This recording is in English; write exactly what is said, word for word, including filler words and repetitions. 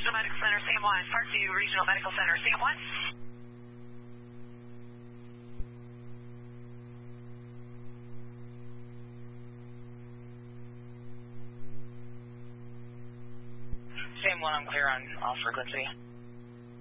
Regional Medical Center, Sam one. Parkview Regional Medical Center, Sam one. Sam one, I'm clear on all frequency.